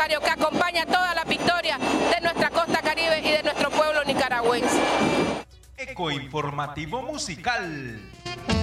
Rosario, que acompaña todas las victorias de nuestra costa caribe y de nuestro pueblo nicaragüense. Eco informativo musical.